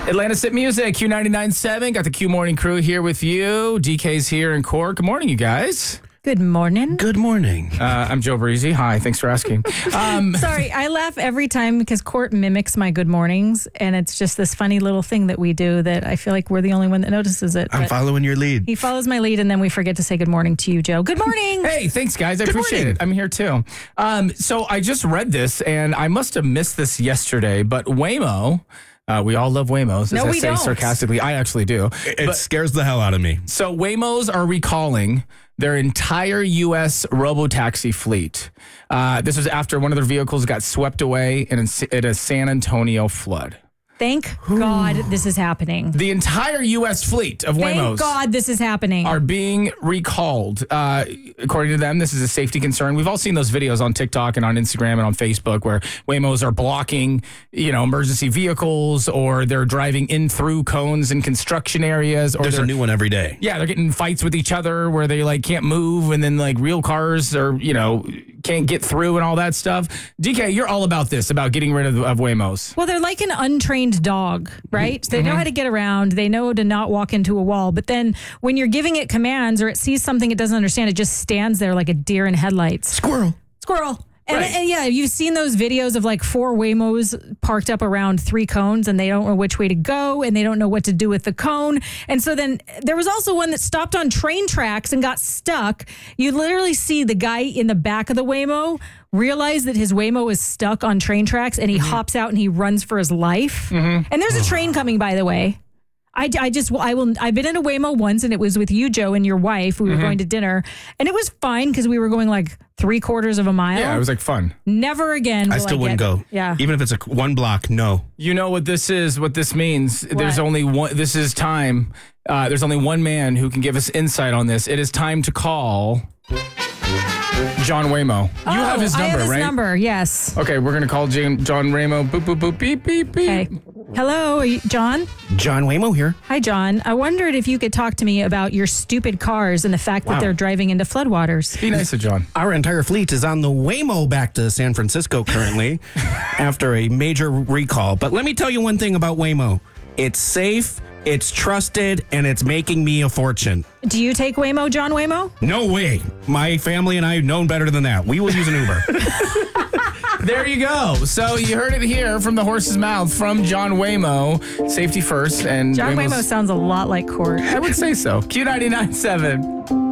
Atlantis Hit Music, Q99.7. Got the Q Morning Crew here with you. DK's here in court. Good morning, you guys. Good morning. Good morning. I'm Joe Breezy. Hi, thanks for asking. Sorry, I laugh every time because Court mimics my good mornings, and it's just this funny little thing that we do that I feel like we're the only one that notices it. I'm following your lead. He follows my lead, and then we forget to say good morning to you, Joe. Good morning. Hey, thanks, guys. I appreciate it. I'm here, too. So I just read this, and I must have missed this yesterday, but Waymo... we all love Waymos, No, as I we say don't. sarcastically. I actually do. It scares the hell out of me. So Waymos are recalling their entire U.S. robotaxi fleet. This was after one of their vehicles got swept away in a San Antonio flood. Thank God this is happening. The entire U.S. fleet of Thank Waymos God this is happening. are being recalled. According to them, this is a safety concern. We've all seen those videos on TikTok and on Instagram and on Facebook where Waymos are blocking, emergency vehicles, or they're driving in through cones in construction areas. Or There's they're a new one every day. Yeah, they're getting fights with each other where they can't move, and then real cars are can't get through and all that stuff. DK, you're all about this, about getting rid of Waymos. Well, they're like an untrained dog, right? They know how to get around. They know to not walk into a wall. But then when you're giving it commands or it sees something it doesn't understand, it just stands there like a deer in headlights. Squirrel. And, Right. and yeah, you've seen those videos of 4 Waymos parked up around 3 cones and they don't know which way to go and they don't know what to do with the cone. And so then there was also one that stopped on train tracks and got stuck. You literally see the guy in the back of the Waymo realize that his Waymo is stuck on train tracks and he hops out and he runs for his life. And there's a train coming, by the way. I've been in a Waymo once and it was with you, Joe, and your wife. We were going to dinner and it was fine because we were going 3/4 of a mile. Yeah, it was fun. Never again. I still wouldn't go. Yeah. Even if it's one block, no. You know what this is, what this means. There's only one, this is time. There's only one man who can give us insight on this. It is time to call John Waymo. You have his number, I have his right? number, yes. Okay, we're going to call John Waymo. Boop, boop, boop, beep, beep, beep. Okay. Hello, are you, John? John Waymo here. Hi, John. I wondered if you could talk to me about your stupid cars and the fact that they're driving into floodwaters. Be nice to John. Our entire fleet is on the Waymo back to San Francisco currently after a major recall. But let me tell you one thing about Waymo. It's safe, it's trusted, and it's making me a fortune. Do you take Waymo, John Waymo? No way. My family and I have known better than that. We will use an Uber. There you go. So you heard it here from the horse's mouth from John Waymo. Safety first. And John Waymo sounds a lot like Court. I would say so. Q99.7.